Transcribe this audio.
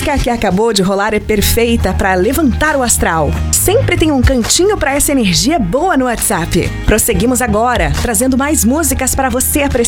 música que acabou de rolar é perfeita para levantar o astral. Sempre tem um cantinho para essa energia boa no WhatsApp. Prosseguimos agora, trazendo mais músicas para você apreciar.